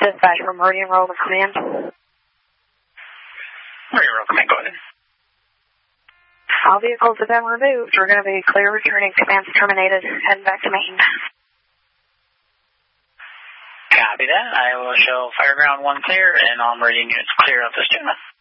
Dispatch from Meridian Road Command. Meridian Road Command, go ahead. All vehicles have been removed. We're going to be clear returning. Command's terminated. Heading back to Maine. Copy that. I will show Fireground 1 clear and all Meridian units clear of this gentleman.